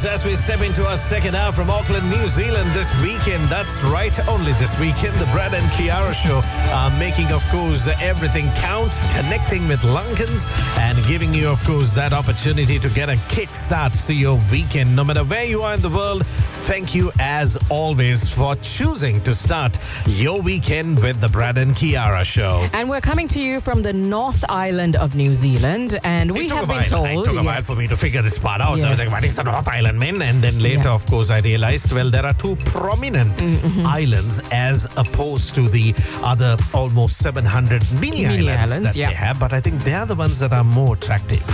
vibes as we step into our second hour from Auckland, New Zealand this weekend. That's right, only this weekend. The Brad and Kiara Show making, of course, everything count, connecting with Lunkins and giving you, of course, that opportunity to get a kickstart to your weekend. No matter where you are in the world, thank you as always for choosing to start your weekend with the Brad and Kiara Show. And we're coming to you from the North Island of New Zealand, and we have been told... It took a while for me to figure this part out. So I was like, what is the North Island, man? And then later, of course, I realized, well, there are two prominent islands as opposed to the other almost 700 mini islands that they have. But I think they are the ones that are more attractive.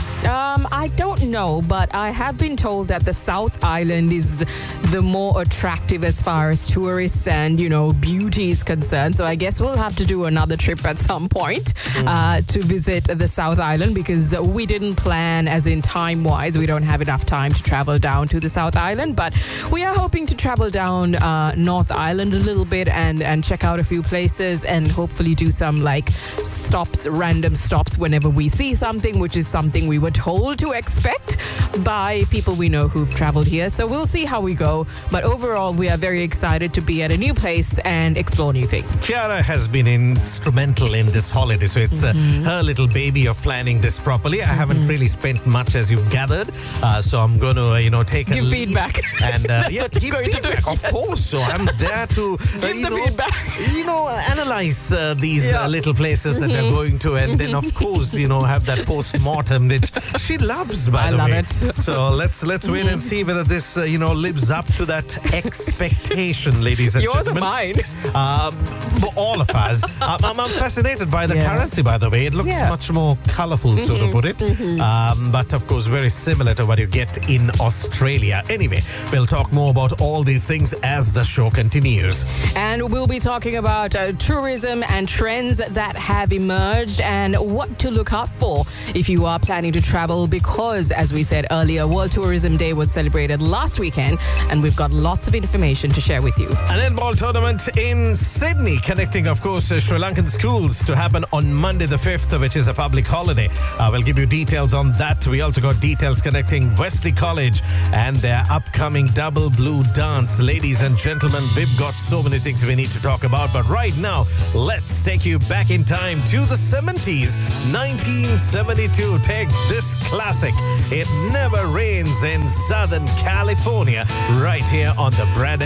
I don't know, but I have been told that the South Island is the more attractive as far as tourists and, you know, beauty is concerned. So I guess we'll have to do another trip at some point to visit the South Island, because we didn't plan, as in time-wise, we don't have enough time to travel down to the South Island. But we are hoping to travel down North Island a little bit and check out a few places and hopefully do some like random stops whenever we see something, which is something we were told to expect by people we know who've traveled here. So we'll see how we go. But overall, we are very excited to be at a new place and explore new things. Kiara has been instrumental in this holiday, so it's her little baby of planning this properly. I haven't really spent much, as you've gathered, so I'm going to, take give feedback. And give feedback, of course. So I'm there to give the feedback. Analyze these little places that we're going to, and then of course, have that post-mortem, which she loves, by the way. I love it. So let's wait and see whether this lives up to that expectation, ladies and Yours gentlemen. Yours or mine? All of us. I'm fascinated by the currency, by the way. It looks much more colourful, so to put it. But of course, very similar to what you get in Australia. Anyway, we'll talk more about all these things as the show continues. And we'll be talking about tourism and trends that have emerged and what to look out for if you are planning to travel, because, as we said earlier, World Tourism Day was celebrated last weekend, and we've got lots of information to share with you. An netball tournament in Sydney, connecting, of course, Sri Lankan schools, to happen on Monday the 5th, which is a public holiday. We'll give you details on that. We also got details connecting Wesley College and their upcoming Double Blue Dance. Ladies and gentlemen, we've got so many things we need to talk about, but right now, let's take you back in time to the 70s, 1972. Take this classic, It Never Rains in Southern California, right here on the Brad